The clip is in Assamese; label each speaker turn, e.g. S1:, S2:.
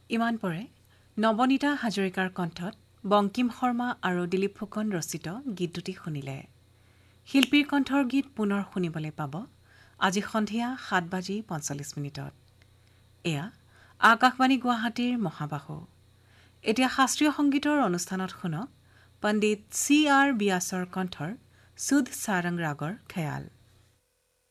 S1: ইমান পৰে নবনীতা হাজৰিকাৰ কণ্ঠত বংকিম শৰ্মা আৰু দিলীপ ফুকন ৰচিত গীত দুটি শুনিলে। শিল্পীৰ কণ্ঠৰ গীত পুনৰ শুনিবলৈ পাব আজি সন্ধিয়া 7:45। এয়া আকাশবাণী গুৱাহাটীৰ মহাবাহু। এতিয়া শাস্ত্ৰীয় সংগীতৰ অনুষ্ঠানত শুনক পণ্ডিত C.R. ব্যাসৰ কণ্ঠৰ সুধ সাৰং ৰাগৰ খেয়াল।